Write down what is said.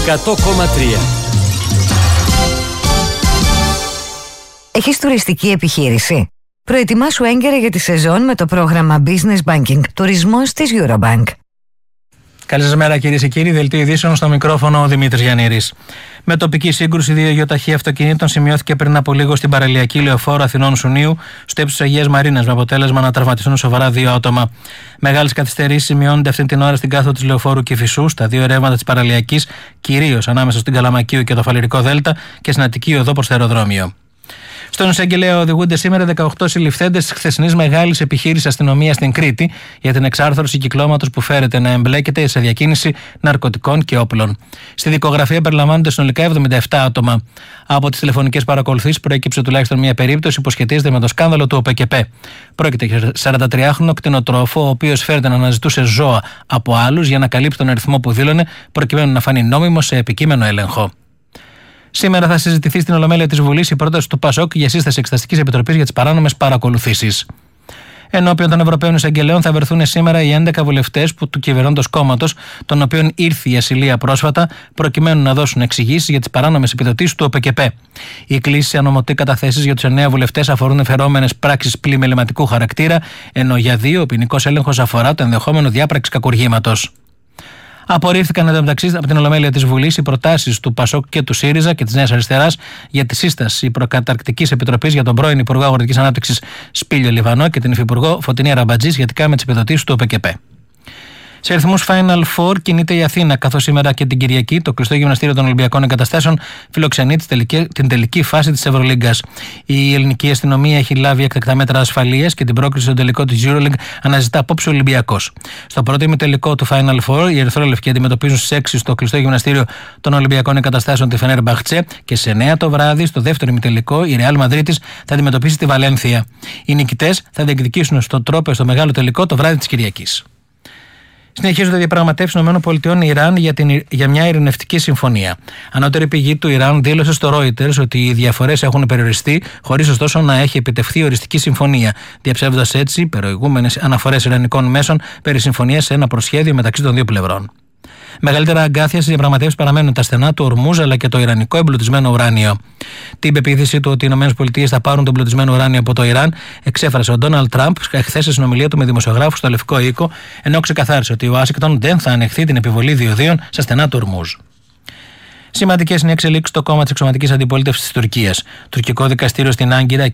100,3. Έχεις τουριστική επιχείρηση? Προετοιμάσου έγκαιρα για τη σεζόν με το πρόγραμμα Business Banking Τουρισμός της Eurobank. Καλή σας μέρα, κυρίες και κύριοι. Δελτίο ειδήσεων, στο μικρόφωνο ο Δημήτρης Γιαννήρης. Με τοπική σύγκρουση, δύο γεωταχή αυτοκινήτων σημειώθηκε πριν από λίγο στην παραλιακή λεωφόρο Αθηνών Σουνίου, στο ύψος της Αγίας Μαρίνας, με αποτέλεσμα να τραυματιστούν σοβαρά δύο άτομα. Μεγάλες καθυστερήσεις σημειώνονται αυτή την ώρα στην κάθοδο της λεωφόρου Κηφισού, στα δύο ρεύματα της παραλιακής, κυρίως ανάμεσα στην Καλαμακίου και το Φαλιρικό Δέλτα και στην Αττική οδό προς το αεροδρόμιο. Στον εισαγγελέα οδηγούνται σήμερα 18 συλληφθέντες της χθεσινής μεγάλης επιχείρησης αστυνομίας στην Κρήτη για την εξάρθρωση κυκλώματος που φέρεται να εμπλέκεται σε διακίνηση ναρκωτικών και όπλων. Στη δικογραφία περιλαμβάνονται συνολικά 77 άτομα. Από τις τηλεφωνικές παρακολουθήσεις προέκυψε τουλάχιστον μία περίπτωση που σχετίζεται με το σκάνδαλο του ΟΠΕΚΕΠ. Πρόκειται για 43χρονο κτηνοτρόφο, ο οποίος φέρεται να αναζητούσε ζώα από άλλους για να καλύψει τον αριθμό που δήλωνε, προκειμένου να φανεί νόμιμο σε επικείμενο έλεγχο. Σήμερα θα συζητηθεί στην Ολομέλεια της Βουλής η πρόταση του ΠΑΣΟΚ για σύσταση Εξεταστικής Επιτροπής για τις παράνομες παρακολουθήσεις. Ενώπιον των Ευρωπαίων Εισαγγελέων θα βρεθούν σήμερα οι 11 βουλευτές του κυβερνώντος κόμματος, των οποίων ήρθε η ασυλία πρόσφατα, προκειμένου να δώσουν εξηγήσεις για τις παράνομες επιδοτήσεις του ΟΠΕΚΕΠ. Οι κλήσεις σε ανωμοτή καταθέσεις για τους 9 βουλευτές αφορούν εφερόμενες πράξεις πλημεληματικού χαρακτήρα, ενώ για 2 ο ποινικός έλεγχος αφορά το ενδεχόμενο διάπραξη κακουργήματος. Απορρίφθηκαν εντωμεταξύ από την Ολομέλεια της Βουλής οι προτάσεις του ΠΑΣΟΚ και του ΣΥΡΙΖΑ και της Νέας Αριστεράς για τη σύσταση προκαταρκτικής επιτροπής για τον πρώην Υπουργό Αγροτικής Ανάπτυξης Σπύλιο Λιβανό και την Υφυπουργό Φωτεινή Ραμπατζή σχετικά με τις επιδοτήσεις του ΟΠΕΚΕΠ. Σε αριθμούς Final Four κινείται η Αθήνα, καθώς σήμερα και την Κυριακή το κλειστό γυμναστήριο των Ολυμπιακών Εγκαταστάσεων φιλοξενεί την τελική φάση της Ευρωλίγκας. Η ελληνική αστυνομία έχει λάβει έκτακτα μέτρα ασφαλείας και την πρόκριση στο τελικό της EuroLeague αναζητά απόψε ο Ολυμπιακός. Στο πρώτο ημιτελικό του Final Four, οι ερυθρόλευκοι αντιμετωπίζουν στις 6 στο κλειστό γυμναστήριο των Ολυμπιακών Εγκαταστάσεων τη Φενέρμπαχτσε και σε 9 το βράδυ, στο δεύτερο ημιτελικό, η Ρεάλ Μαδρίτης θα αντιμετωπίσει τη Βαλένθια. Οι νικητές θα διεκδικήσουν στο τρόπο στο μεγάλο τελικό το βράδυ της Κυριακής. Συνεχίζονται διαπραγματεύσεις ΗΠΑ-Ιράν για μια ειρηνευτική συμφωνία. Ανώτερη πηγή του Ιράν δήλωσε στο Reuters ότι οι διαφορές έχουν περιοριστεί, χωρίς ωστόσο να έχει επιτευχθεί οριστική συμφωνία, διαψεύδοντας έτσι προηγούμενες αναφορές ιρανικών μέσων περί συμφωνίας σε ένα προσχέδιο μεταξύ των δύο πλευρών. Μεγαλύτερα αγκάθια στις διαπραγματεύσεις παραμένουν τα στενά του Ορμούζ αλλά και το ιρανικό εμπλουτισμένο ουράνιο. Την πεποίθηση του ότι οι ΗΠΑ θα πάρουν το εμπλουτισμένο ουράνιο από το Ιράν εξέφρασε ο Ντόναλντ Τραμπ χθες σε συνομιλία του με δημοσιογράφους στο Λευκό Οίκο, ενώ ξεκαθάρισε ότι η Ουάσιγκτον δεν θα ανεχθεί την επιβολή διοδίων στα στενά του Ορμούζ. Σημαντικές είναι οι εξελίξεις στο κόμμα της εξωματικής αντιπολίτευσης της Τουρκίας. Τουρκικό δικαστήριο στην Άγκυρα